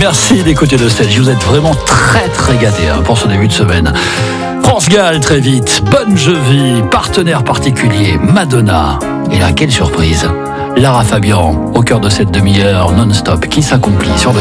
Merci d'écouter Nostalgie. Vous êtes vraiment très très gâtés pour ce début de semaine. France Gall très vite, Bon Jovi, partenaire particulier, Madonna. Et là, quelle surprise, Lara Fabian, au cœur de cette demi-heure non-stop qui s'accomplit sur Nostalgie.